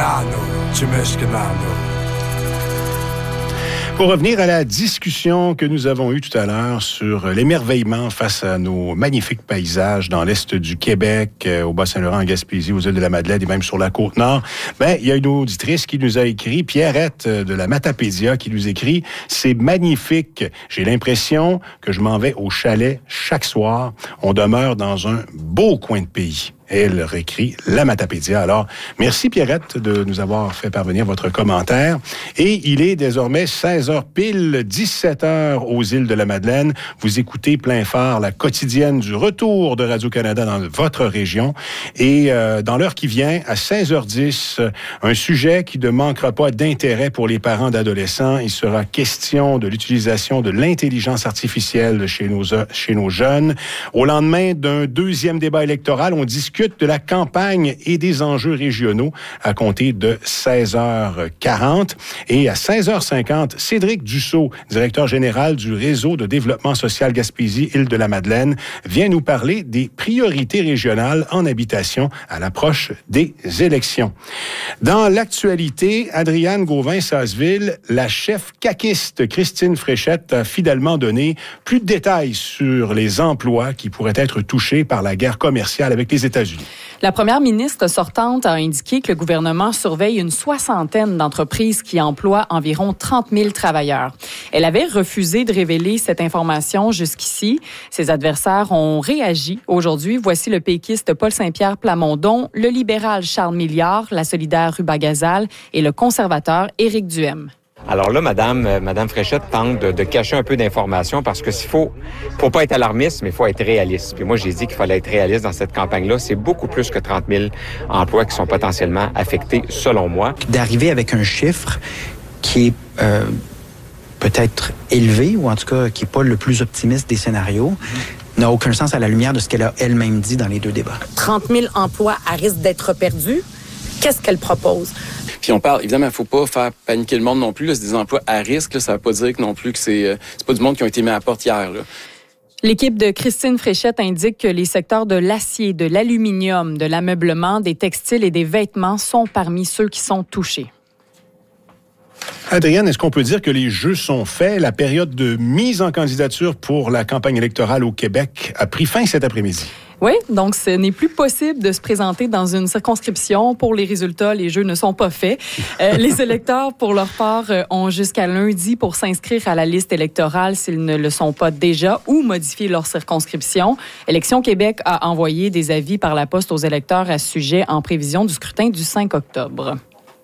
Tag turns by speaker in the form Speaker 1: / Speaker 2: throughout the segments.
Speaker 1: Pour revenir à la discussion que nous avons eue tout à l'heure sur l'émerveillement face à nos magnifiques paysages dans l'est du Québec, au Bas-Saint-Laurent, en Gaspésie, aux îles de la Madeleine et même sur la Côte-Nord, il y a une auditrice qui nous a écrit, Pierrette de la Matapédia, qui nous écrit « C'est magnifique. J'ai l'impression que je m'en vais au chalet chaque soir. On demeure dans un beau coin de pays. » Elle réécrit la Matapédia. Alors, merci Pierrette de nous avoir fait parvenir votre commentaire. Et il est désormais 16h pile, 17h aux îles de la Madeleine. Vous écoutez plein phare la quotidienne du retour de Radio-Canada dans votre région. Et dans l'heure qui vient, à 16h10, un sujet qui ne manquera pas d'intérêt pour les parents d'adolescents. Il sera question de l'utilisation de l'intelligence artificielle chez nos jeunes. Au lendemain d'un deuxième débat électoral, on discute de la campagne et des enjeux régionaux à compter de 16h40. Et à 16h50, Cédric Dussault, directeur général du Réseau de développement social Gaspésie-Îles-de-la-Madeleine, vient nous parler des priorités régionales en habitation à l'approche des élections. Dans l'actualité, Adrienne Gauvin-Sasseville, la chef caquiste Christine Fréchette a fidèlement donné plus de détails sur les emplois qui pourraient être touchés par la guerre commerciale avec les États-Unis.
Speaker 2: La première ministre sortante a indiqué que le gouvernement surveille une 60aine d'entreprises qui emploient environ 30 000 travailleurs. Elle avait refusé de révéler cette information jusqu'ici. Ses adversaires ont réagi. Aujourd'hui, voici le péquiste Paul Saint-Pierre Plamondon, le libéral Charles Milliard, la solidaire Ruba Gazal et le conservateur Éric Duhem.
Speaker 3: Alors là, Madame Fréchette tente de cacher un peu d'informations parce que faut pas être alarmiste, mais il faut être réaliste. Puis moi, j'ai dit qu'il fallait être réaliste dans cette campagne-là. C'est beaucoup plus que 30 000 emplois qui sont potentiellement affectés, selon moi.
Speaker 4: D'arriver avec un chiffre qui est peut-être élevé, ou en tout cas qui n'est pas le plus optimiste des scénarios, n'a aucun sens à la lumière de ce qu'elle a elle-même dit dans les deux débats.
Speaker 5: 30 000 emplois à risque d'être perdus. Qu'est-ce qu'elle propose?
Speaker 6: Puis on parle, évidemment, il ne faut pas faire paniquer le monde non plus. Là, c'est des emplois à risque. Là, ça ne veut pas dire que non plus que c'est pas du monde qui ont été mis à la porte hier. Là.
Speaker 2: L'équipe de Christine Fréchette indique que les secteurs de l'acier, de l'aluminium, de l'ameublement, des textiles et des vêtements sont parmi ceux qui sont touchés.
Speaker 1: Adrienne, est-ce qu'on peut dire que les jeux sont faits? La période de mise en candidature pour la campagne électorale au Québec a pris fin cet après-midi.
Speaker 2: Oui, donc ce n'est plus possible de se présenter dans une circonscription. Pour les résultats, les jeux ne sont pas faits. Les électeurs, pour leur part, ont jusqu'à lundi pour s'inscrire à la liste électorale s'ils ne le sont pas déjà ou modifier leur circonscription. Élections Québec a envoyé des avis par la poste aux électeurs à ce sujet en prévision du scrutin du 5 octobre.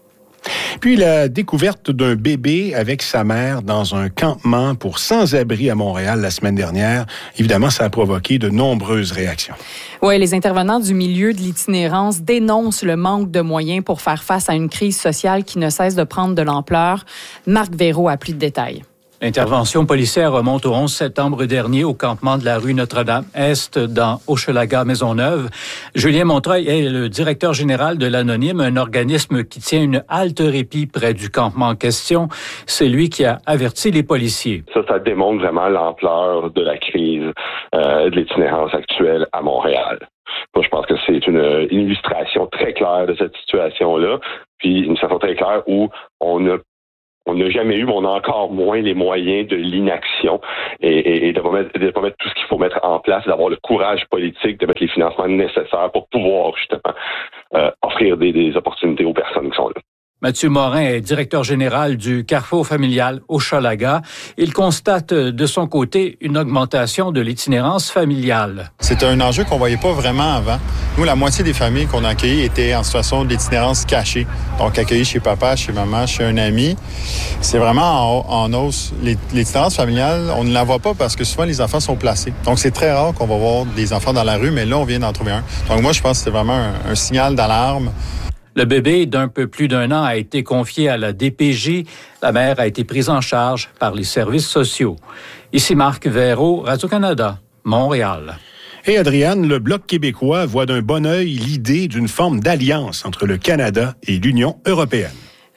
Speaker 1: Puis la découverte d'un bébé avec sa mère dans un campement pour sans-abri à Montréal la semaine dernière, évidemment, ça a provoqué de nombreuses réactions.
Speaker 2: Oui, les intervenants du milieu de l'itinérance dénoncent le manque de moyens pour faire face à une crise sociale qui ne cesse de prendre de l'ampleur. Marc Véraud a plus de détails.
Speaker 7: L'intervention policière remonte au 11 septembre dernier au campement de la rue Notre-Dame-Est dans Hochelaga-Maisonneuve. Julien Montreuil est le directeur général de l'Anonyme, un organisme qui tient une halte répit près du campement en question. C'est lui qui a averti les policiers.
Speaker 8: Ça démontre vraiment l'ampleur de la crise de l'itinérance actuelle à Montréal. Moi, je pense que c'est une illustration très claire de cette situation-là, puis une situation très claire où on n'a jamais eu, mais on a encore moins les moyens de l'inaction et de pas mettre tout ce qu'il faut mettre en place, d'avoir le courage politique de mettre les financements nécessaires pour pouvoir justement offrir des opportunités aux personnes qui sont là.
Speaker 7: Mathieu Morin est directeur général du Carrefour familial Hochelaga. Il constate de son côté une augmentation de l'itinérance familiale.
Speaker 9: C'est un enjeu qu'on ne voyait pas vraiment avant. Nous, la moitié des familles qu'on a accueillies étaient en situation d'itinérance cachée. Donc, accueillies chez papa, chez maman, chez un ami. C'est vraiment en hausse. L'itinérance familiale, on ne la voit pas parce que souvent, les enfants sont placés. Donc, c'est très rare qu'on va voir des enfants dans la rue, mais là, on vient d'en trouver un. Donc, moi, je pense que c'est vraiment un signal d'alarme.
Speaker 7: Le bébé d'un peu plus d'un an a été confié à la DPJ. La mère a été prise en charge par les services sociaux. Ici Marc Véraud, Radio-Canada, Montréal.
Speaker 1: Et Adrienne, le Bloc québécois voit d'un bon œil l'idée d'une forme d'alliance entre le Canada et l'Union européenne.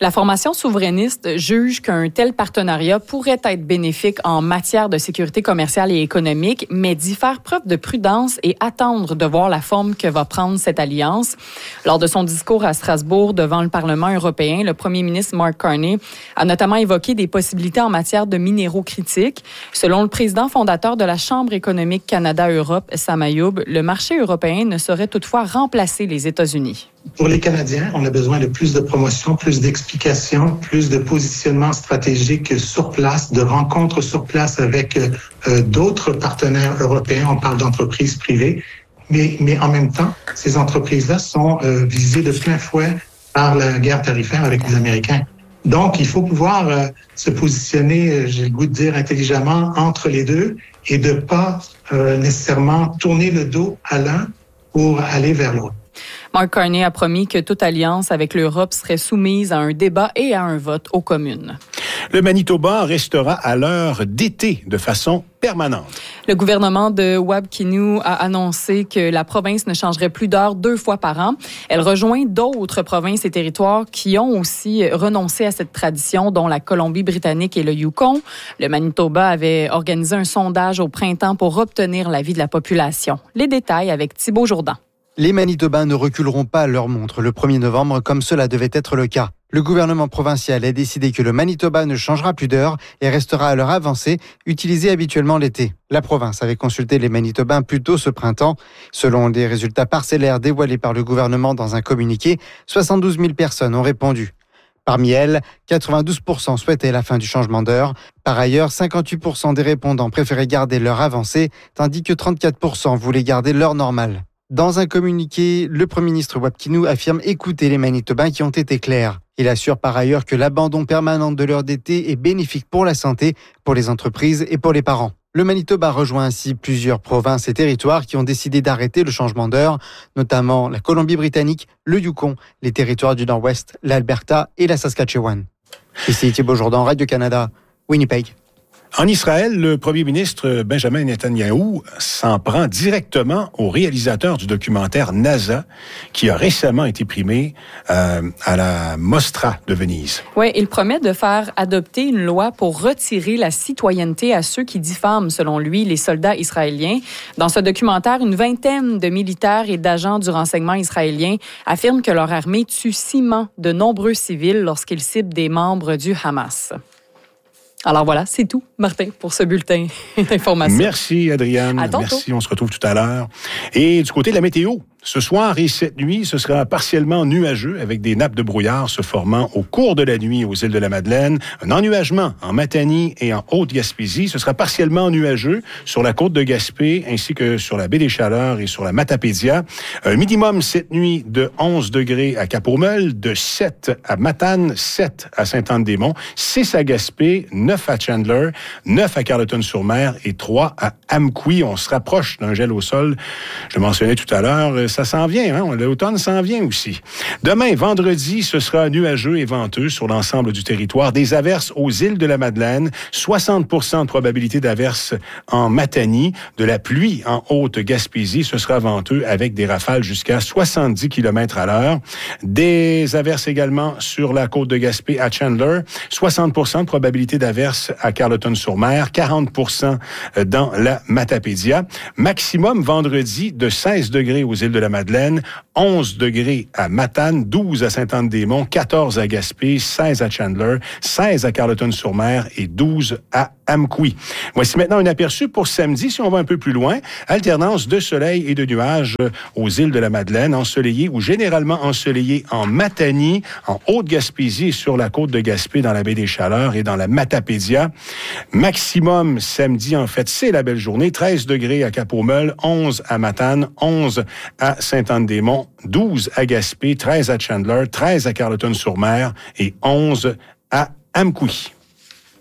Speaker 2: La formation souverainiste juge qu'un tel partenariat pourrait être bénéfique en matière de sécurité commerciale et économique, mais dit faire preuve de prudence et attendre de voir la forme que va prendre cette alliance. Lors de son discours à Strasbourg devant le Parlement européen, le premier ministre Mark Carney a notamment évoqué des possibilités en matière de minéraux critiques. Selon le président fondateur de la Chambre économique Canada-Europe, Sam Ayoub, le marché européen ne saurait toutefois remplacer les États-Unis.
Speaker 10: Pour les Canadiens, on a besoin de plus de promotion, plus d'explications, plus de positionnement stratégique sur place, de rencontres sur place avec d'autres partenaires européens. On parle d'entreprises privées, mais en même temps, ces entreprises-là sont visées de plein fouet par la guerre tarifaire avec les Américains. Donc, il faut pouvoir se positionner, j'ai le goût de dire, intelligemment entre les deux et de pas nécessairement tourner le dos à l'un pour aller vers l'autre.
Speaker 2: Mark Carney a promis que toute alliance avec l'Europe serait soumise à un débat et à un vote aux communes.
Speaker 1: Le Manitoba restera à l'heure d'été de façon permanente.
Speaker 2: Le gouvernement de Wabkiniw a annoncé que la province ne changerait plus d'heure 2 fois par an. Elle rejoint d'autres provinces et territoires qui ont aussi renoncé à cette tradition, dont la Colombie-Britannique et le Yukon. Le Manitoba avait organisé un sondage au printemps pour obtenir l'avis de la population. Les détails avec Thibault Jourdan.
Speaker 11: Les Manitobains ne reculeront pas à leur montre le 1er novembre comme cela devait être le cas. Le gouvernement provincial a décidé que le Manitoba ne changera plus d'heure et restera à l'heure avancée, utilisée habituellement l'été. La province avait consulté les Manitobains plus tôt ce printemps. Selon des résultats parcellaires dévoilés par le gouvernement dans un communiqué, 72 000 personnes ont répondu. Parmi elles, 92% souhaitaient la fin du changement d'heure. Par ailleurs, 58% des répondants préféraient garder l'heure avancée, tandis que 34% voulaient garder l'heure normale. Dans un communiqué, le premier ministre Wabkiniw affirme écouter les Manitobains qui ont été clairs. Il assure par ailleurs que l'abandon permanent de l'heure d'été est bénéfique pour la santé, pour les entreprises et pour les parents. Le Manitoba rejoint ainsi plusieurs provinces et territoires qui ont décidé d'arrêter le changement d'heure, notamment la Colombie-Britannique, le Yukon, les territoires du Nord-Ouest, l'Alberta et la Saskatchewan. Ici Thibault Jourdan, Radio-Canada, Winnipeg.
Speaker 1: En Israël, le premier ministre Benjamin Netanyahou s'en prend directement au réalisateur du documentaire NASA, qui a récemment été primé à la Mostra de Venise.
Speaker 2: Oui, il promet de faire adopter une loi pour retirer la citoyenneté à ceux qui diffament, selon lui, les soldats israéliens. Dans ce documentaire, une vingtaine de militaires et d'agents du renseignement israélien affirment que leur armée tue ciment de nombreux civils lorsqu'ils ciblent des membres du Hamas. Alors voilà, c'est tout, Martin, pour ce bulletin d'information.
Speaker 1: Merci, Adrienne.
Speaker 2: À tantôt.
Speaker 1: Merci, on se retrouve tout à l'heure. Et du côté de la météo, ce soir et cette nuit, ce sera partiellement nuageux avec des nappes de brouillard se formant au cours de la nuit aux îles de la Madeleine. Un ennuagement en Matanie et en Haute-Gaspésie. Ce sera partiellement nuageux sur la côte de Gaspé ainsi que sur la baie des Chaleurs et sur la Matapédia. Un minimum cette nuit de 11 degrés à Cap-aux-Meules, de 7 à Matane, 7 à Sainte-Anne-des-Monts, 6 à Gaspé, 9 à Chandler, 9 à Carleton-sur-Mer et 3 à Amqui. On se rapproche d'un gel au sol. Je le mentionnais tout à l'heure, ça s'en vient, hein? L'automne s'en vient aussi. Demain, vendredi, ce sera nuageux et venteux sur l'ensemble du territoire. Des averses aux îles de la Madeleine, 60% de probabilité d'averses en Matanie, de la pluie en Haute-Gaspésie. Ce sera venteux avec des rafales jusqu'à 70 km à l'heure. Des averses également sur la côte de Gaspé à Chandler, 60% de probabilité d'averses à Carleton-sur-Mer, 40% dans la Matapédia. Maximum vendredi de 16 degrés aux îles de la Madeleine, 11 degrés à Matane, 12 à Sainte-Anne-des-Monts, 14 à Gaspé, 16 à Chandler, 16 à Carleton-sur-Mer et 12 à Amqui. Voici maintenant un aperçu pour samedi, si on va un peu plus loin. Alternance de soleil et de nuages aux îles de la Madeleine, ensoleillé ou généralement ensoleillé en Matanie, en Haute-Gaspésie et sur la côte de Gaspé dans la baie des Chaleurs et dans la Matapédia. Maximum samedi, en fait, c'est la belle journée. 13 degrés à Cap-aux-Meules, 11 à Matane, 11 à Sainte-Anne-des-Monts, 12 à Gaspé, 13 à Chandler, 13 à Carleton-sur-Mer et 11 à Amqui.